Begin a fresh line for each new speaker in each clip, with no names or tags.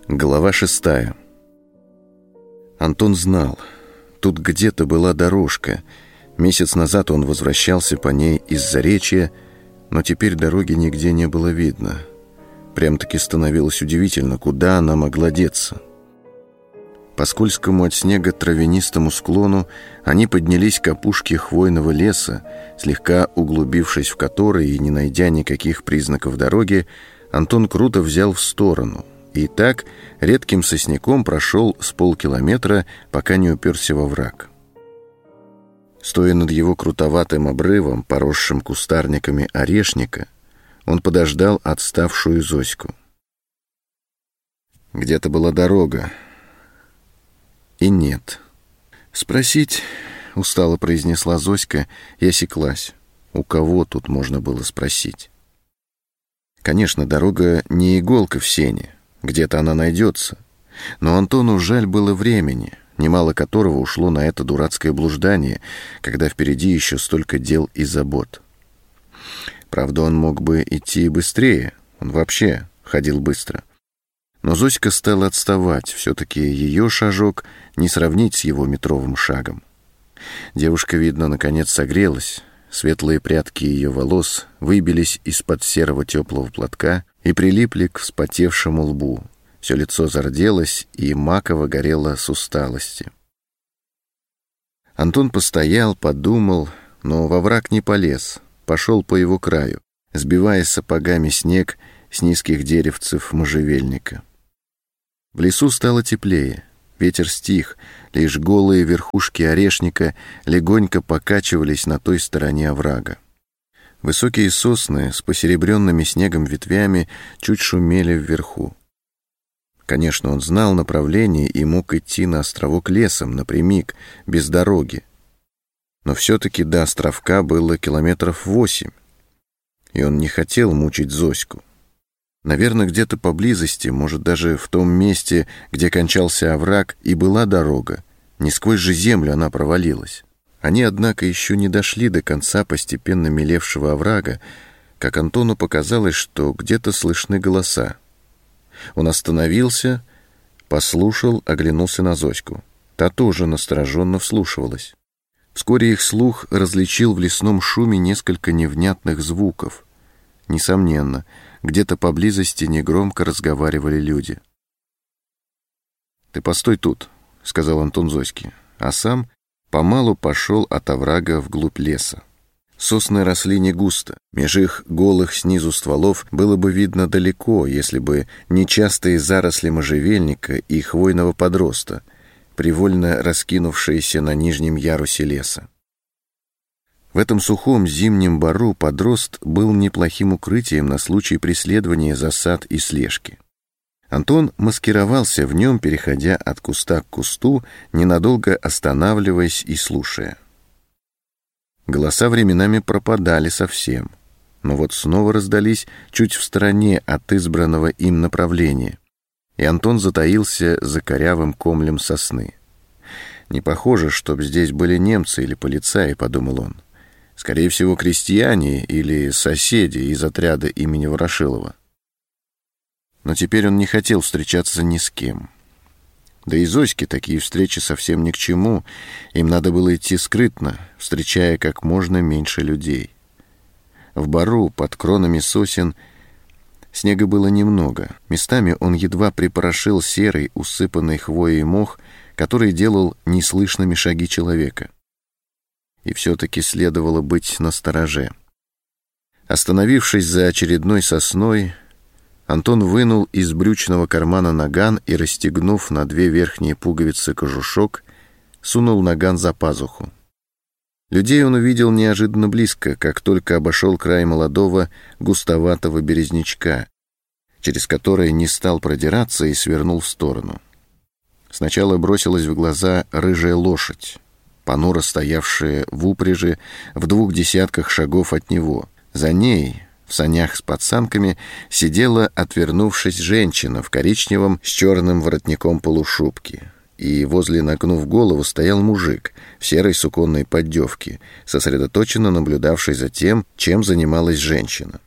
Глава 6. Антон знал, тут где-то была дорожка. Месяц назад он возвращался по ней из Заречья, но теперь дороги нигде не было видно. Прям-таки становилось удивительно, куда она могла деться. По скользкому от снега травянистому склону они поднялись к опушке хвойного леса, слегка углубившись в который и не найдя никаких признаков дороги, Антон круто взял в сторону и так редким сосняком прошел с полкилометра, пока не уперся во враг. Стоя над его крутоватым обрывом, поросшим кустарниками орешника, он подождал отставшую Зоську. Где-то была дорога, и нет. «Спросить?» — устало произнесла Зоська и осеклась. У кого тут можно было спросить? Конечно, дорога не иголка в сене, где-то она найдется. Но Антону жаль было времени, немало которого ушло на это дурацкое блуждание, когда впереди еще столько дел и забот. Правда, он мог бы идти быстрее, он вообще ходил быстро. Но Зоська стала отставать, все-таки ее шажок не сравнить с его метровым шагом. Девушка, видно, наконец согрелась, светлые прядки ее волос выбились из-под серого теплого платка и прилипли к вспотевшему лбу. Все лицо зарделось, и маково горело с усталости. Антон постоял, подумал, но во враг не полез, пошел по его краю, сбивая сапогами снег с низких деревцев можжевельника. В лесу стало теплее, ветер стих, лишь голые верхушки орешника легонько покачивались на той стороне оврага. Высокие сосны с посеребренными снегом ветвями чуть шумели вверху. Конечно, он знал направление и мог идти на островок лесом, напрямик, без дороги. Но все-таки до островка было 8 километров, и он не хотел мучить Зоську. Наверное, где-то поблизости, может, даже в том месте, где кончался овраг, и была дорога. Не сквозь же землю она провалилась. Они, однако, еще не дошли до конца постепенно мелевшего оврага, как Антону показалось, что где-то слышны голоса. Он остановился, послушал, оглянулся на Зоську. Та тоже настороженно вслушивалась. Вскоре их слух различил в лесном шуме несколько невнятных звуков. Несомненно, где-то поблизости негромко разговаривали люди. «Ты постой тут», — сказал Антон Зоське, а сам помалу пошел от оврага вглубь леса. Сосны росли не густо, меж их голых снизу стволов было бы видно далеко, если бы не частые заросли можжевельника и хвойного подроста, привольно раскинувшиеся на нижнем ярусе леса. В этом сухом зимнем бару подрост был неплохим укрытием на случай преследования, засад и слежки. Антон маскировался в нем, переходя от куста к кусту, ненадолго останавливаясь и слушая. Голоса временами пропадали совсем, но вот снова раздались чуть в стороне от избранного им направления, и Антон затаился за корявым комлем сосны. «Не похоже, чтоб здесь были немцы или полицаи», — подумал он. «Скорее всего, крестьяне или соседи из отряда имени Ворошилова». Но теперь он не хотел встречаться ни с кем. Да и Зоське такие встречи совсем ни к чему, им надо было идти скрытно, встречая как можно меньше людей. В бару под кронами сосен снега было немного, местами он едва припорошил серый, усыпанный хвоей мох, который делал неслышными шаги человека. И все-таки следовало быть настороже. Остановившись за очередной сосной, Антон вынул из брючного кармана наган и, расстегнув на 2 верхние пуговицы кожушок, сунул наган за пазуху. Людей он увидел неожиданно близко, как только обошел край молодого густоватого березнячка, через который не стал продираться и свернул в сторону. Сначала бросилась в глаза рыжая лошадь, понуро стоявшая в упряжи в 20 шагов от него. За ней, в санях с пацанками, сидела, отвернувшись, женщина в коричневом с черным воротником полушубки, и возле, нагнув голову, стоял мужик в серой суконной поддевке, сосредоточенно наблюдавший за тем, чем занималась женщина.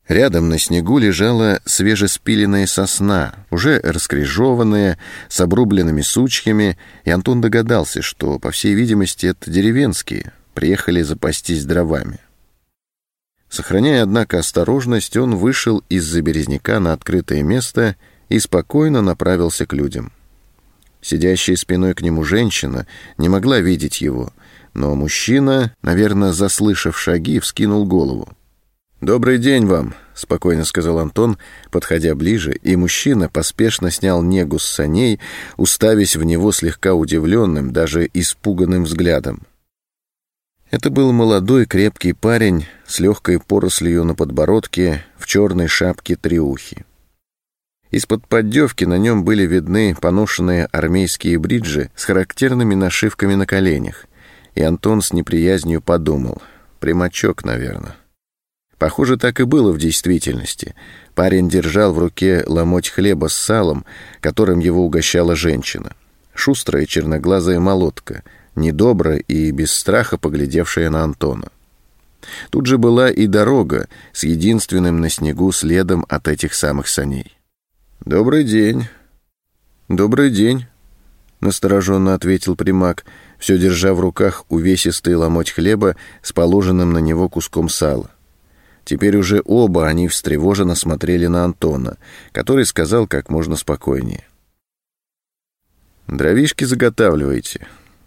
Рядом на снегу лежала свежеспиленная сосна, уже раскрежованная, с обрубленными сучьями, и Антон догадался, что, по всей видимости, это деревенские, приехали запастись дровами. Сохраняя, однако, осторожность, он вышел из-за березняка на открытое место и спокойно направился к людям. Сидящая спиной к нему женщина не могла видеть его, но мужчина, наверное, заслышав шаги, вскинул голову. «Добрый день вам», — спокойно сказал Антон, подходя ближе, и мужчина поспешно снял негу с саней, уставясь в него слегка удивленным, даже испуганным взглядом. Это был молодой крепкий парень с легкой порослью на подбородке, в черной шапке треухи. Из-под поддевки на нем были видны поношенные армейские бриджи с характерными нашивками на коленях, и Антон с неприязнью подумал: примачок, наверное. Похоже, так и было в действительности. Парень держал в руке ломоть хлеба с салом, которым его угощала женщина. Шустрая черноглазая молотка, недобро и без страха поглядевшая на Антона. Тут же была и дорога с единственным на снегу следом от этих самых саней. «Добрый день». «Добрый день», — настороженно ответил примак, все держа в руках увесистый ломоть хлеба с положенным на него куском сала. Теперь уже оба они встревоженно смотрели на Антона, который сказал как можно спокойнее: «Дровишки заготавливаете?»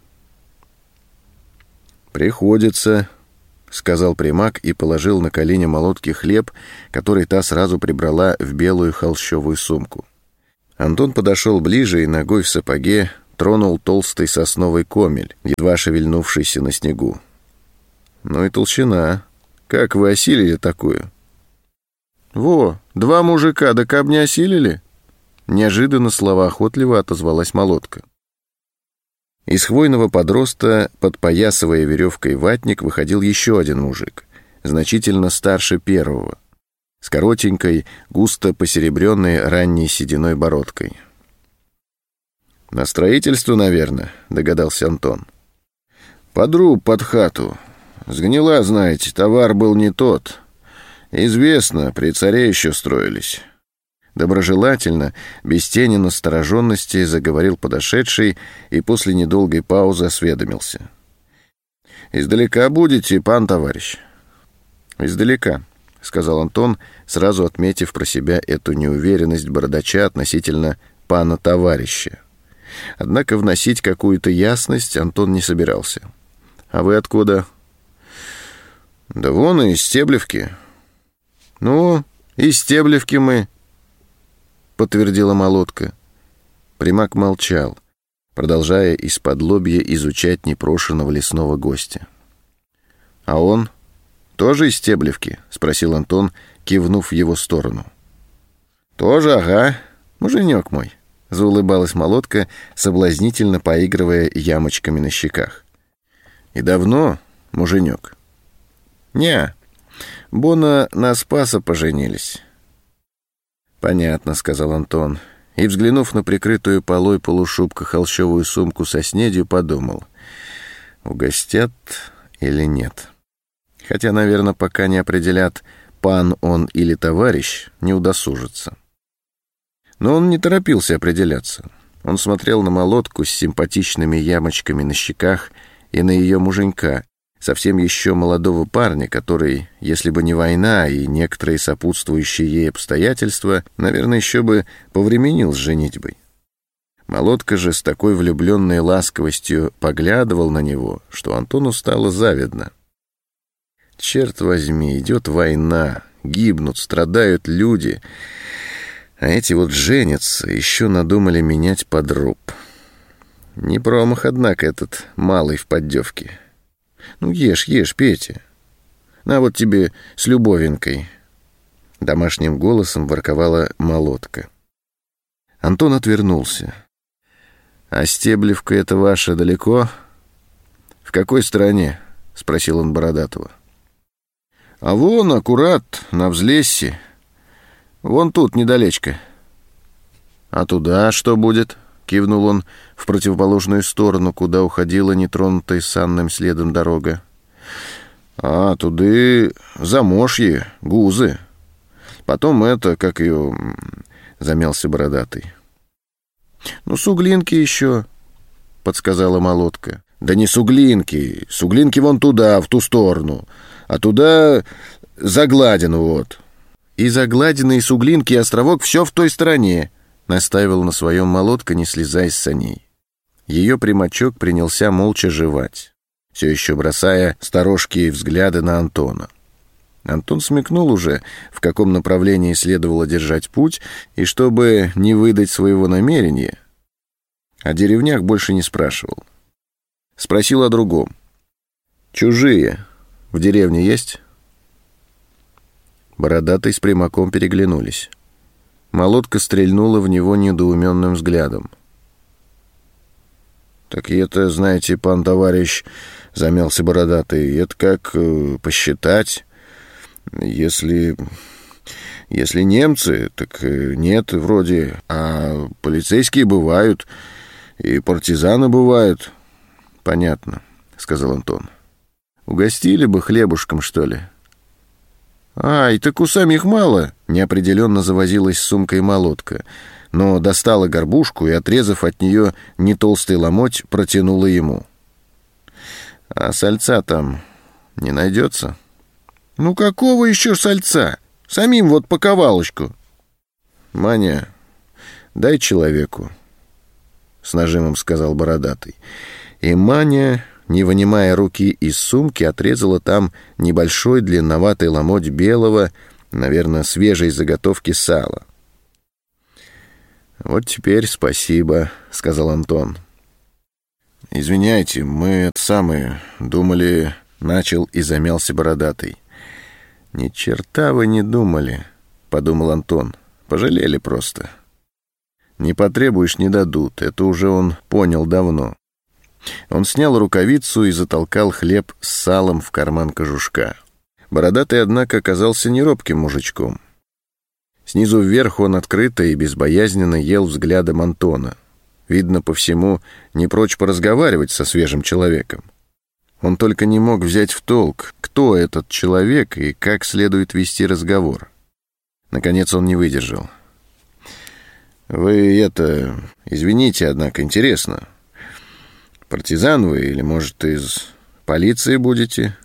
«Приходится», — сказал примак и положил на колени молотки хлеб, который та сразу прибрала в белую холщовую сумку. Антон подошел ближе и ногой в сапоге тронул толстый сосновый комель, едва шевельнувшийся на снегу. «Ну и толщина. Как вы осилили такую?» «Во, 2 мужика, да каб не осилили?» Неожиданно словоохотливо отозвалась молотка. Из хвойного подроста, подпоясывая веревкой ватник, выходил еще один мужик, значительно старше первого, с коротенькой, густо посеребренной ранней сединой бородкой. «На строительство, наверное», — догадался Антон. «Подруб под хату. Сгнила, знаете, товар был не тот. Известно, при царе еще строились». Доброжелательно, без тени настороженности, заговорил подошедший и после недолгой паузы осведомился: «Издалека будете, пан товарищ?» «Издалека», — сказал Антон, сразу отметив про себя эту неуверенность бородача относительно пана товарища. Однако вносить какую-то ясность Антон не собирался. «А вы откуда?» «Да вон и из Стеблевки». «Ну, из Стеблевки мы», — подтвердила молотка. Примак молчал, продолжая исподлобья изучать непрошенного лесного гостя. «А он тоже из Стеблевки?» — спросил Антон, кивнув в его сторону. «Тоже, ага, муженек мой», — заулыбалась молотка, соблазнительно поигрывая ямочками на щеках. «И давно, муженек?» «Не, бона на Спаса поженились». «Понятно», — сказал Антон, и, взглянув на прикрытую полой полушубка холщовую сумку со снедью, подумал: угостят или нет. Хотя, наверное, пока не определят, пан он или товарищ, не удосужится. Но он не торопился определяться. Он смотрел на молотку с симпатичными ямочками на щеках и на ее муженька, совсем еще молодого парня, который, если бы не война и некоторые сопутствующие ей обстоятельства, наверное, еще бы повременил с женитьбой. Молотка же с такой влюбленной ласковостью поглядывал на него, что Антону стало завидно. Черт возьми, идет война, гибнут, страдают люди, а эти вот женятся, еще надумали менять подруб. Не промах, однако, этот малый в поддевке. «Ну, ешь, Петя. На вот тебе с любовенкой», — домашним голосом ворковала молотка. Антон отвернулся. «А Стеблевка это ваша далеко?» «В какой стороне?» — спросил он Бородатого. «А вон, аккурат, на взлессе. Вон тут, недалечко». «А туда что будет?» — кивнул он в противоположную сторону, куда уходила нетронутая санным следом дорога. «А, туды Замошье, Гузы. Потом это, как ее... Замялся бородатый. Ну, суглинки еще, подсказала молотка. Да не суглинки. Суглинки вон туда, в ту сторону. А туда за Гладину вот. И за Гладины, и суглинки, и островок все в той стороне, настаивал на своем молотка, не слезая с саней. Ее примачок принялся молча жевать, все еще бросая сторожкие взгляды на Антона. Антон смекнул уже, в каком направлении следовало держать путь, и чтобы не выдать своего намерения, о деревнях больше не спрашивал. Спросил о другом. «Чужие в деревне есть?» Бородатый с Примаком переглянулись. Молотка стрельнула в него недоуменным взглядом. «Так это, знаете, пан товарищ, — замялся Бородатый, — это как посчитать. Если немцы, так нет вроде, а полицейские бывают, и партизаны бывают». «Понятно, — сказал Антон. — Угостили бы хлебушком, что ли?» «Ай, так у самих мало!» — неопределенно завозилась с сумкой молотка, но достала горбушку и, отрезав от нее не толстый ломоть, протянула ему. «А сальца там не найдется?» «Ну какого еще сальца? Самим вот по ковалочку». «Маня, дай человеку», — с нажимом сказал Бородатый. И Маня, не вынимая руки из сумки, отрезала там небольшой длинноватый ломоть белого, наверное, свежей заготовки сала. «Вот теперь спасибо», — сказал Антон. «Извиняйте, мы думали», — начал и замялся Бородатый. «Ни черта вы не думали», — подумал Антон. «Пожалели просто. Не потребуешь — не дадут, это уже он понял давно». Он снял рукавицу и затолкал хлеб с салом в карман кожушка. Бородатый, однако, оказался неробким мужичком. Снизу вверх он открыто и безбоязненно ел взглядом Антона. Видно по всему, не прочь поразговаривать со свежим человеком. Он только не мог взять в толк, кто этот человек и как следует вести разговор. Наконец он не выдержал. «Вы извините, однако, интересно. Партизан вы или, может, из полиции будете?»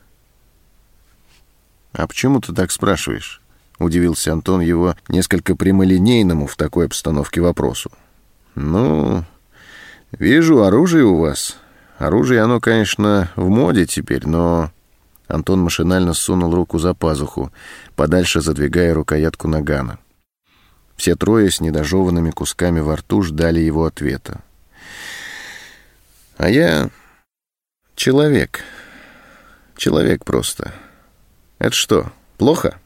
«А почему ты так спрашиваешь?» — удивился Антон его несколько прямолинейному в такой обстановке вопросу. «Ну, вижу, оружие у вас. Оружие, оно, конечно, в моде теперь, но...» Антон машинально сунул руку за пазуху, подальше задвигая рукоятку нагана. Все трое с недожеванными кусками во рту ждали его ответа. «А я человек. Человек просто. Это что, плохо?»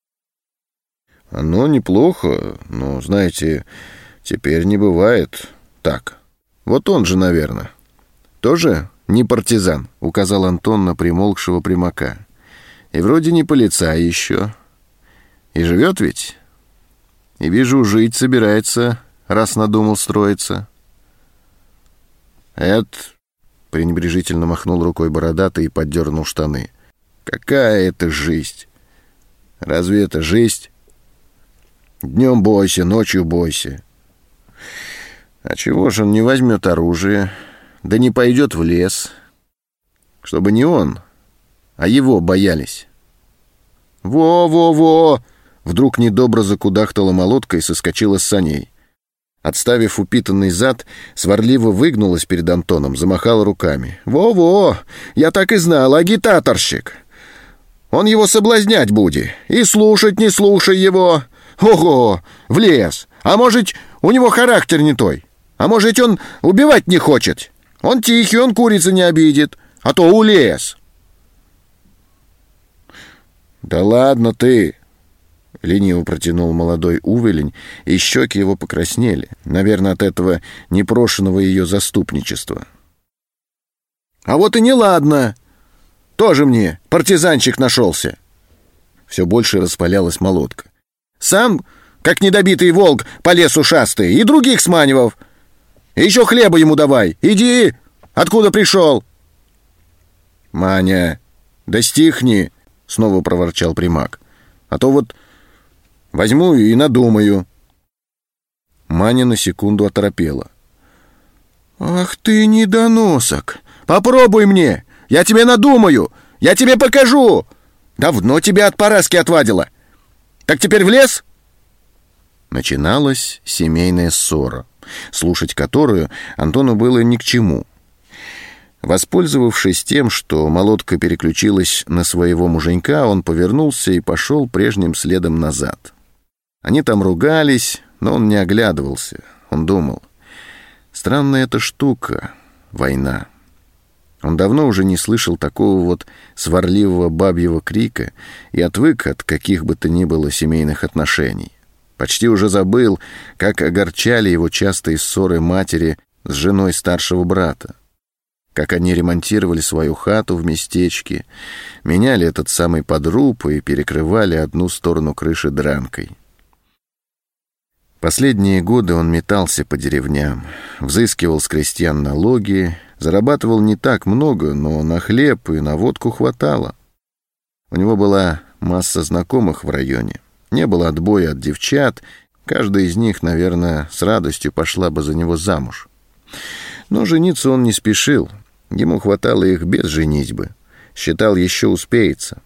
«Оно неплохо, но, знаете, теперь не бывает так. Вот он же, наверное. Тоже не партизан», — указал Антон на примолкшего Примака. «И вроде не полицай еще. И живет ведь? И вижу, жить собирается, раз надумал строиться». «Это...» — пренебрежительно махнул рукой Бородатый и поддернул штаны. «Какая это жизнь? Разве это жизнь? Днем бойся, ночью бойся. А чего же он не возьмет оружие, да не пойдет в лес, чтобы не он, а его боялись?» «Во-во-во!» — вдруг недобро закудахтала молотка и соскочила с саней. Отставив упитанный зад, сварливо выгнулась перед Антоном, замахала руками. «Во-во! Я так и знал, агитаторщик! Он его соблазнять будет, и слушать не слушай его! Ого! В лес! А может, у него характер не той? А может, он убивать не хочет? Он тихий, он курицы не обидит, а то улез!» «Да ладно ты!» — лениво протянул молодой увелень, и щеки его покраснели, наверное, от этого непрошенного ее заступничества. «А вот и не ладно! Тоже мне партизанчик нашелся!» Все больше распалялась молотка. «Сам, как недобитый волк, по лесу шастый, и других сманивав. И еще хлеба ему давай! Иди! Откуда пришел?» «Маня, да стихни!» — снова проворчал Примак. «А то вот Возьму и надумаю». Маня на секунду оторопела. «Ах ты недоносок! Попробуй мне! Я тебе надумаю! Я тебе покажу! Давно тебя от Параски отвадила! Так теперь в лес?» Начиналась семейная ссора, слушать которую Антону было ни к чему. Воспользовавшись тем, что молотка переключилась на своего муженька, он повернулся и пошел прежним следом назад. Они там ругались, но он не оглядывался. Он думал: странная эта штука — война. Он давно уже не слышал такого вот сварливого бабьего крика и отвык от каких бы то ни было семейных отношений. Почти уже забыл, как огорчали его частые ссоры матери с женой старшего брата, как они ремонтировали свою хату в местечке, меняли этот самый подруб и перекрывали одну сторону крыши дранкой. Последние годы он метался по деревням, взыскивал с крестьян налоги, зарабатывал не так много, но на хлеб и на водку хватало. У него была масса знакомых в районе, не было отбоя от девчат, каждая из них, наверное, с радостью пошла бы за него замуж. Но жениться он не спешил, ему хватало их без женитьбы, считал, еще успеется.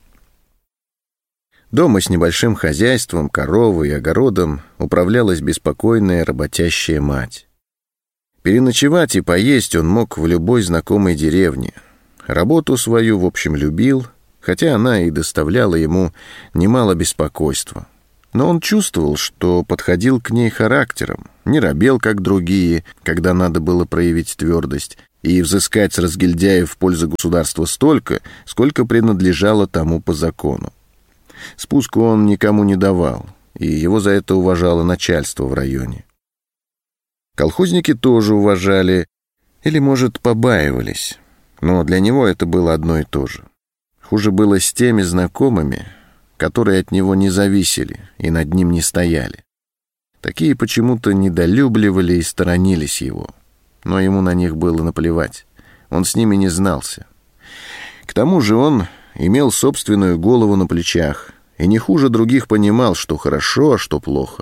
Дома с небольшим хозяйством, коровой и огородом управлялась беспокойная работящая мать. Переночевать и поесть он мог в любой знакомой деревне. Работу свою, в общем, любил, хотя она и доставляла ему немало беспокойства. Но он чувствовал, что подходил к ней характером, не робел, как другие, когда надо было проявить твердость и взыскать с разгильдяев в пользу государства столько, сколько принадлежало тому по закону. Спуску он никому не давал, и его за это уважало начальство в районе. Колхозники тоже уважали, или, может, побаивались, но для него это было одно и то же. Хуже было с теми знакомыми, которые от него не зависели и над ним не стояли. Такие почему-то недолюбливали и сторонились его, но ему на них было наплевать, он с ними не знался. К тому же он имел собственную голову на плечах и не хуже других понимал, что хорошо, а что плохо.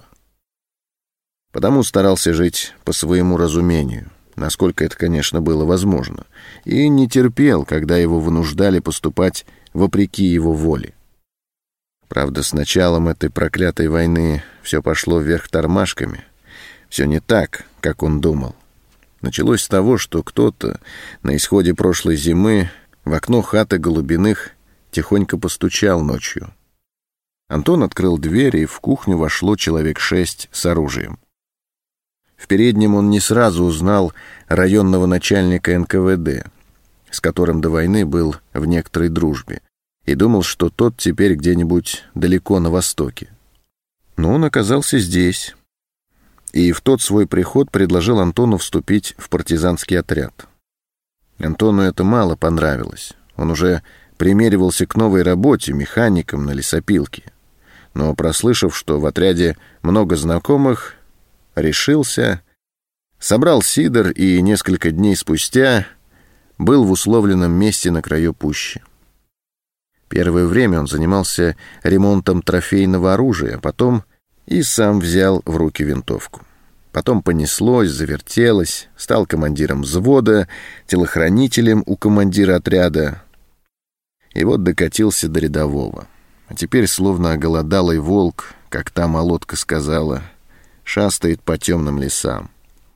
Потому старался жить по своему разумению, насколько это, конечно, было возможно, и не терпел, когда его вынуждали поступать вопреки его воле. Правда, с началом этой проклятой войны все пошло вверх тормашками, все не так, как он думал. Началось с того, что кто-то на исходе прошлой зимы в окно хаты Голубиных тихонько постучал ночью. Антон открыл дверь, и в кухню вошло человек 6 с оружием. В переднем он не сразу узнал районного начальника НКВД, с которым до войны был в некоторой дружбе, и думал, что тот теперь где-нибудь далеко на востоке. Но он оказался здесь, и в тот свой приход предложил Антону вступить в партизанский отряд. Антону это мало понравилось. Он уже примеривался к новой работе механиком на лесопилке. Но, прослышав, что в отряде много знакомых, решился, собрал сидр и несколько дней спустя был в условленном месте на краю пущи. Первое время он занимался ремонтом трофейного оружия, потом и сам взял в руки винтовку. Потом понеслось, завертелось, стал командиром взвода, телохранителем у командира отряда. И вот докатился до рядового. А теперь, словно оголодалый волк, как та молотка сказала, шастает по темным лесам.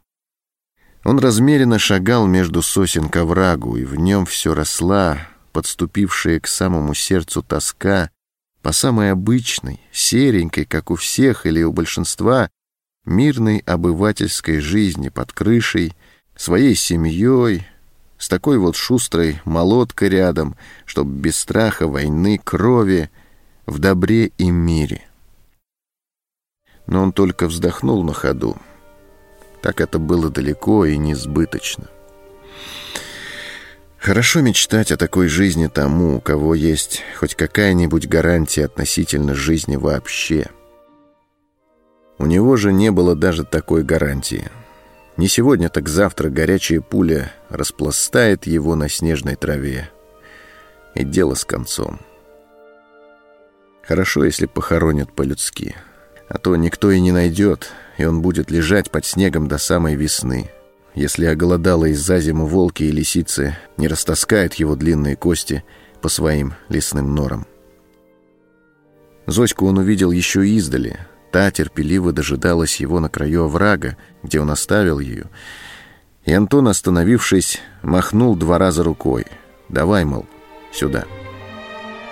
Он размеренно шагал между сосен к оврагу, и в нем все росла, подступившая к самому сердцу тоска по самой обычной, серенькой, как у всех или у большинства, мирной обывательской жизни под крышей, своей семьей, с такой вот шустрой молоткой рядом, чтоб без страха войны, крови, в добре и мире. Но он только вздохнул на ходу. Так это было далеко и несбыточно. Хорошо мечтать о такой жизни тому, у кого есть хоть какая-нибудь гарантия относительно жизни вообще. У него же не было даже такой гарантии. Не сегодня, так завтра горячая пуля распластает его на снежной траве. И дело с концом. Хорошо, если похоронят по-людски. А то никто и не найдет, и он будет лежать под снегом до самой весны, если оголодалые за зиму волки и лисицы не растаскают его длинные кости по своим лесным норам. Зоську он увидел еще издали. Та терпеливо дожидалась его на краю оврага, где он оставил ее, и Антон, остановившись, махнул 2 раза рукой. «Давай, мол, сюда».